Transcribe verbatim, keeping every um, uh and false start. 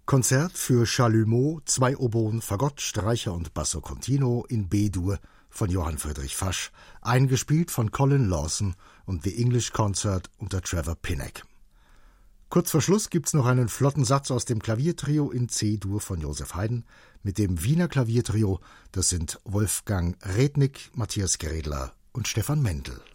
Konzert für Chalumeau, zwei Oboen, Fagott, Streicher und Basso Continuo in B-Dur von Johann Friedrich Fasch, eingespielt von Colin Lawson und The English Concert unter Trevor Pinnock. Kurz vor Schluss gibt's noch einen flotten Satz aus dem Klaviertrio in C-Dur von Joseph Haydn mit dem Wiener Klaviertrio, das sind Wolfgang Rednick, Matthias Grädler und Stefan Mendel.